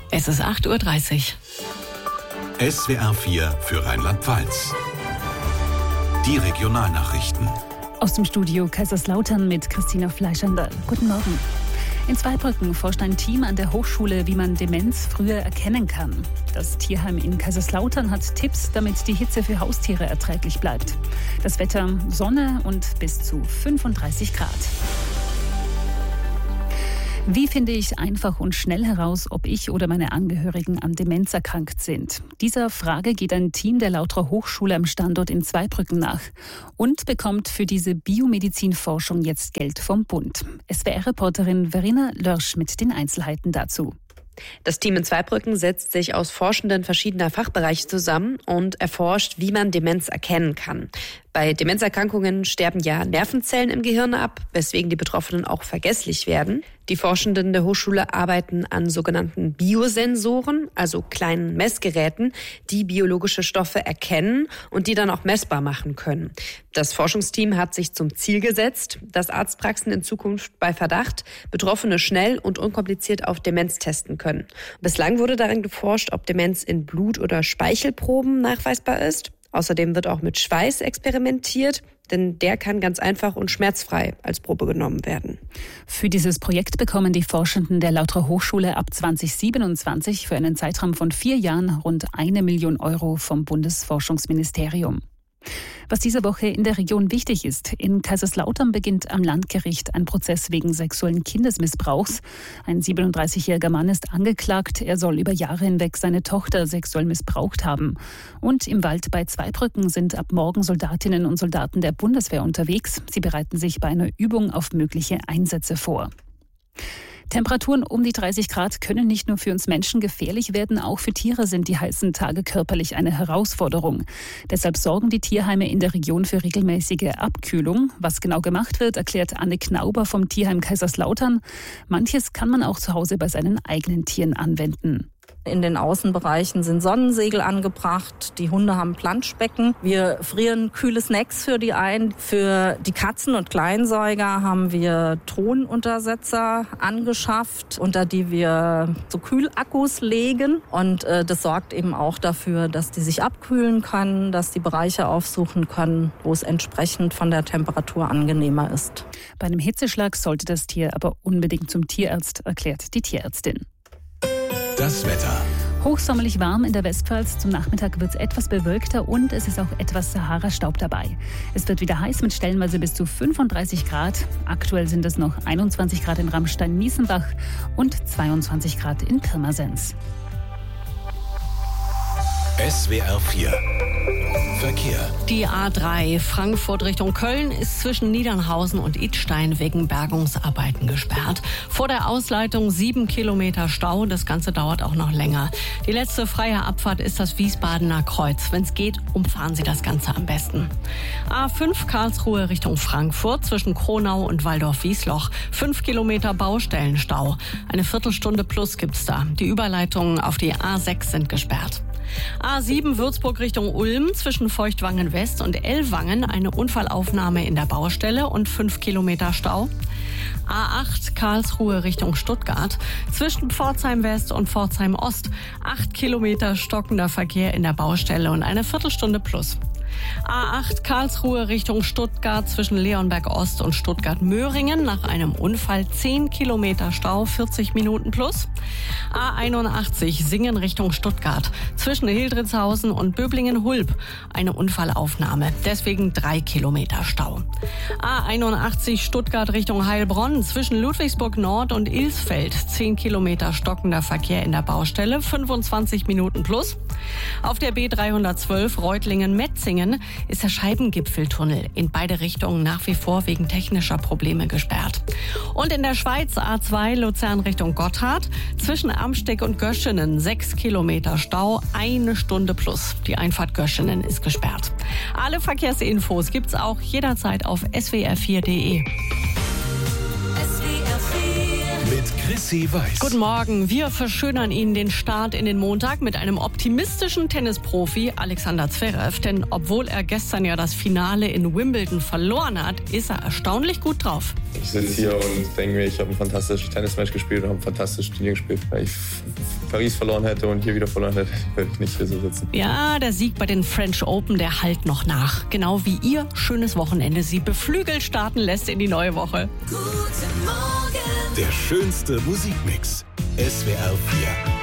Es ist 8:30 Uhr. SWR 4 für Rheinland-Pfalz. Die Regionalnachrichten. Aus dem Studio Kaiserslautern mit Christina Fleischander. Guten Morgen. In Zweibrücken forscht ein Team an der Hochschule, wie man Demenz früher erkennen kann. Das Tierheim in Kaiserslautern hat Tipps, damit die Hitze für Haustiere erträglich bleibt. Das Wetter: Sonne und bis zu 35 Grad. Wie finde ich einfach und schnell heraus, ob ich oder meine Angehörigen an Demenz erkrankt sind? Dieser Frage geht ein Team der Lauterer Hochschule am Standort in Zweibrücken nach und bekommt für diese Biomedizinforschung jetzt Geld vom Bund. SWR-Reporterin Verena Lörsch mit den Einzelheiten dazu. Das Team in Zweibrücken setzt sich aus Forschenden verschiedener Fachbereiche zusammen und erforscht, wie man Demenz erkennen kann. Bei Demenzerkrankungen sterben ja Nervenzellen im Gehirn ab, weswegen die Betroffenen auch vergesslich werden. Die Forschenden der Hochschule arbeiten an sogenannten Biosensoren, also kleinen Messgeräten, die biologische Stoffe erkennen und die dann auch messbar machen können. Das Forschungsteam hat sich zum Ziel gesetzt, dass Arztpraxen in Zukunft bei Verdacht Betroffene schnell und unkompliziert auf Demenz testen können. Bislang wurde daran geforscht, ob Demenz in Blut- oder Speichelproben nachweisbar ist. Außerdem wird auch mit Schweiß experimentiert, denn der kann ganz einfach und schmerzfrei als Probe genommen werden. Für dieses Projekt bekommen die Forschenden der Lauterer Hochschule ab 2027 für einen Zeitraum von 4 Jahren rund 1 Million Euro vom Bundesforschungsministerium. Was diese Woche in der Region wichtig ist: In Kaiserslautern beginnt am Landgericht ein Prozess wegen sexuellen Kindesmissbrauchs. Ein 37-jähriger Mann ist angeklagt. Er soll über Jahre hinweg seine Tochter sexuell missbraucht haben. Und im Wald bei Zweibrücken sind ab morgen Soldatinnen und Soldaten der Bundeswehr unterwegs. Sie bereiten sich bei einer Übung auf mögliche Einsätze vor. Temperaturen um die 30 Grad können nicht nur für uns Menschen gefährlich werden, auch für Tiere sind die heißen Tage körperlich eine Herausforderung. Deshalb sorgen die Tierheime in der Region für regelmäßige Abkühlung. Was genau gemacht wird, erklärt Anne Knauber vom Tierheim Kaiserslautern. Manches kann man auch zu Hause bei seinen eigenen Tieren anwenden. In den Außenbereichen sind Sonnensegel angebracht. Die Hunde haben Planschbecken. Wir frieren kühle Snacks für die ein. Für die Katzen und Kleinsäuger haben wir Tonuntersetzer angeschafft, unter die wir so Kühlakkus legen. Und das sorgt eben auch dafür, dass die sich abkühlen können, dass die Bereiche aufsuchen können, wo es entsprechend von der Temperatur angenehmer ist. Bei einem Hitzeschlag sollte das Tier aber unbedingt zum Tierarzt, erklärt die Tierärztin. Das Wetter. Hochsommerlich warm in der Westpfalz. Zum Nachmittag wird es etwas bewölkter und es ist auch etwas Sahara-Staub dabei. Es wird wieder heiß mit stellenweise bis zu 35 Grad. Aktuell sind es noch 21 Grad in Ramstein-Miesenbach und 22 Grad in Pirmasens. SWR 4 Verkehr. Die A3 Frankfurt Richtung Köln ist zwischen Niedernhausen und Idstein wegen Bergungsarbeiten gesperrt. Vor der Ausleitung 7 Kilometer Stau. Das Ganze dauert auch noch länger. Die letzte freie Abfahrt ist das Wiesbadener Kreuz. Wenn es geht, umfahren Sie das Ganze am besten. A5 Karlsruhe Richtung Frankfurt zwischen Kronau und Waldorf-Wiesloch. 5 Kilometer Baustellenstau. Eine Viertelstunde plus gibt's da. Die Überleitungen auf die A6 sind gesperrt. A7 Würzburg Richtung Ulm zwischen Feuchtwangen West und Ellwangen eine Unfallaufnahme in der Baustelle und 5 Kilometer Stau. A8 Karlsruhe Richtung Stuttgart zwischen Pforzheim West und Pforzheim Ost 8 Kilometer stockender Verkehr in der Baustelle und eine Viertelstunde plus. A8 Karlsruhe Richtung Stuttgart zwischen Leonberg Ost und Stuttgart-Möhringen nach einem Unfall 10 Kilometer Stau, 40 Minuten plus. A81 Singen Richtung Stuttgart zwischen Hildritzhausen und Böblingen-Hulb eine Unfallaufnahme, deswegen 3 Kilometer Stau. A81 Stuttgart Richtung Heilbronn zwischen Ludwigsburg Nord und Ilsfeld 10 Kilometer stockender Verkehr in der Baustelle, 25 Minuten plus. Auf der B312 Reutlingen-Metzingen ist der Scheibengipfeltunnel in beide Richtungen nach wie vor wegen technischer Probleme gesperrt. Und in der Schweiz A2 Luzern Richtung Gotthard zwischen Amsteck und Göschenen 6 Kilometer Stau, 1 Stunde plus. Die Einfahrt Göschenen ist gesperrt. Alle Verkehrsinfos gibt's auch jederzeit auf swr4.de. Mit Jesse Weiß. Guten Morgen. Wir verschönern Ihnen den Start in den Montag mit einem optimistischen Tennisprofi, Alexander Zverev. Denn obwohl er gestern ja das Finale in Wimbledon verloren hat, ist er erstaunlich gut drauf. Ich sitze hier und denke mir, ich habe ein fantastisches Tennismatch gespielt und habe ein fantastisches Turnier gespielt. Wenn ich Paris verloren hätte und hier wieder verloren hätte, würde ich nicht hier so sitzen. Ja, der Sieg bei den French Open, der hallt noch nach. Genau wie Ihr schönes Wochenende Sie beflügelt starten lässt in die neue Woche. Der schönste Musikmix. SWR 4.